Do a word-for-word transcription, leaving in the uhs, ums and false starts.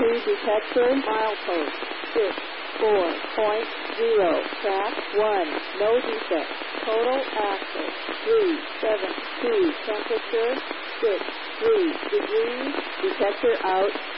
two detector, milepost six four point zero, track one, no defect, total axle three seven two, temperature six three degrees, detector out.